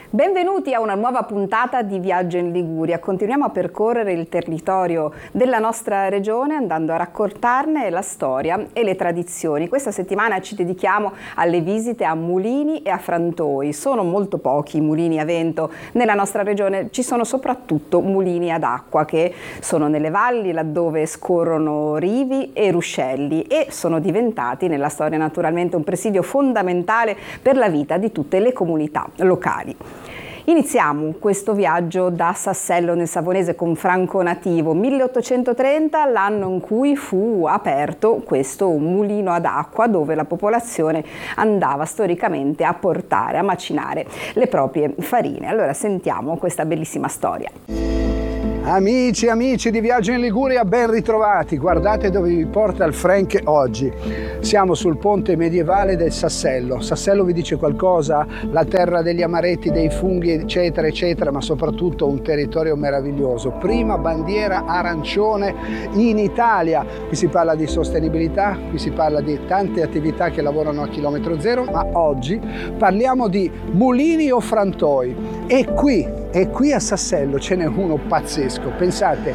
Benvenuti a una nuova puntata di Viaggio in Liguria. Continuiamo a percorrere il territorio della nostra regione andando a raccontarne la storia e le tradizioni. Questa settimana ci dedichiamo alle visite a mulini e a frantoi. Sono molto pochi i mulini a vento nella nostra regione, ci sono soprattutto mulini ad acqua che sono nelle valli laddove scorrono rivi e ruscelli e sono diventati nella storia naturalmente un presidio fondamentale per la vita di tutte le comunità locali. Iniziamo questo viaggio da Sassello nel Savonese con Franco Nativo, 1830, l'anno in cui fu aperto questo mulino ad acqua dove la popolazione andava storicamente a portare, a macinare le proprie farine. Allora sentiamo questa bellissima storia. Amici e amici di Viaggio in Liguria, ben ritrovati. Guardate dove vi porta il Frank oggi. Siamo sul ponte medievale del Sassello. Sassello vi dice qualcosa? La terra degli amaretti, dei funghi, eccetera, eccetera, ma soprattutto un territorio meraviglioso. Prima bandiera arancione in Italia. Qui si parla di sostenibilità, qui si parla di tante attività che lavorano a chilometro zero, ma oggi parliamo di mulini o frantoi. E qui a Sassello ce n'è uno pazzesco, pensate,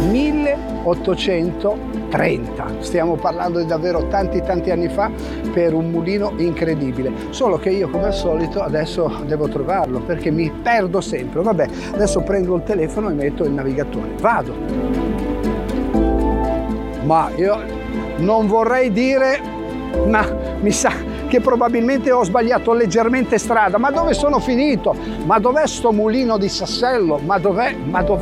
1830, stiamo parlando di davvero tanti anni fa, per un mulino incredibile, solo che io come al solito adesso devo trovarlo perché mi perdo sempre. Vabbè, adesso prendo il telefono e metto il navigatore, vado. Ma io non vorrei dire, ma mi sa che probabilmente ho sbagliato leggermente strada. Ma dove sono finito? Ma dov'è sto mulino di Sassello? Ma dov'è?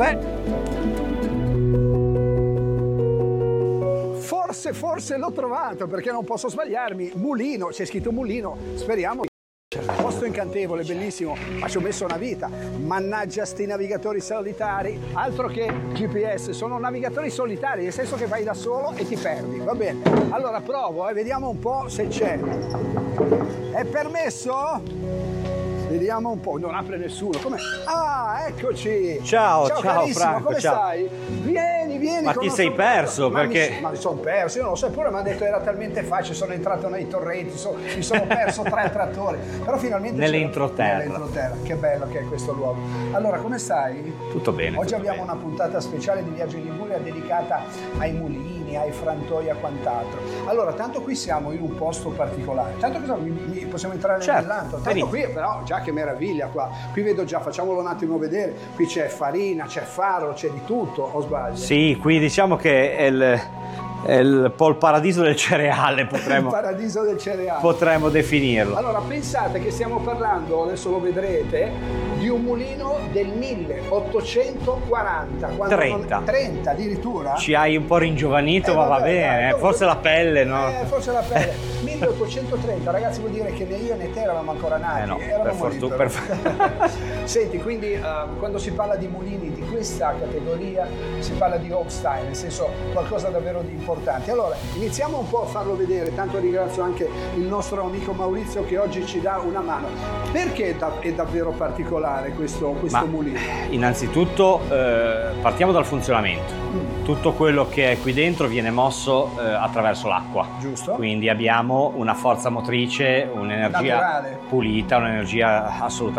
Forse l'ho trovato, perché non posso sbagliarmi. Mulino, c'è scritto mulino, speriamo. Posto incantevole, bellissimo, ma ci ho messo una vita. Mannaggia sti navigatori solitari, altro che GPS, sono navigatori solitari, nel senso che vai da solo e ti perdi. Va bene, allora provo e vediamo un po' se c'è. È permesso? Vediamo un po', non apre nessuno. Com'è? Ah, eccoci! Ciao Franco, come stai? Vieni. Ma ti sei perso perché? Ma mi sono perso, io non lo so, eppure mi hanno detto era talmente facile, sono entrato nei torrenti, mi sono perso tra i trattori, però finalmente nell'entroterra. Che bello che è questo luogo. Allora, come stai? Tutto bene. Oggi tutto abbiamo bene. una puntata speciale di Viaggio in Liguria dedicata ai mulini, ai frantoi e a quant'altro. Allora, tanto qui siamo in un posto particolare. Tanto cosa possiamo entrare nell'antro? Tanto qui, però, già che meraviglia qua. Qui vedo già, facciamolo un attimo vedere. Qui c'è farina, c'è farro, c'è di tutto, o sbaglio? Sì, qui diciamo che è un po' il paradiso del cereale, Il paradiso del cereale. Potremmo definirlo. Allora, pensate che stiamo parlando, adesso lo vedrete, di un mulino del 1840. 30 addirittura? Ci hai un po' ringiovanito, ma va bene, forse la pelle, no? Forse la pelle. 1830, ragazzi, vuol dire che né io né te eravamo ancora nati. No, eravamo per Senti, quindi quando si parla di mulini di questa categoria si parla di Holstein, nel senso qualcosa davvero di importante. Allora, iniziamo un po' a farlo vedere, tanto ringrazio anche il nostro amico Maurizio che oggi ci dà una mano. Perché è davvero particolare questo mulino? Innanzitutto partiamo dal funzionamento. Tutto quello che è qui dentro viene mosso attraverso l'acqua. Giusto. Quindi abbiamo una forza motrice, un'energia naturale, pulita, un'energia assolutamente